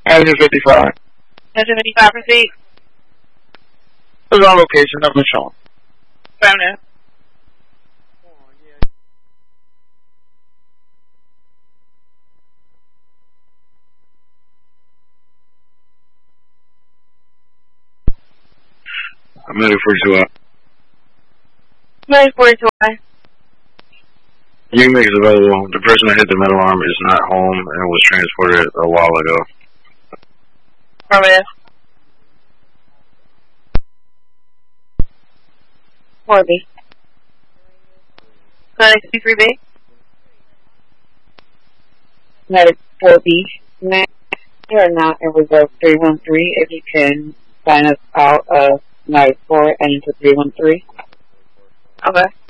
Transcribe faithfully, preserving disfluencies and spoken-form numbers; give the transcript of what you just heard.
Avenue fifty-five. Avenue fifty-five, proceed. What's our location of the show? Affirmative. I'm ready for two hours. Ready for two hours. Unix is available. The person that hit the metal arm is not home and was transported a while ago. Affirmative. four B. Medic three B. Medic four B. Next, you are now in reserve three one three. If you can sign us out of Medic four and into three one three. Okay.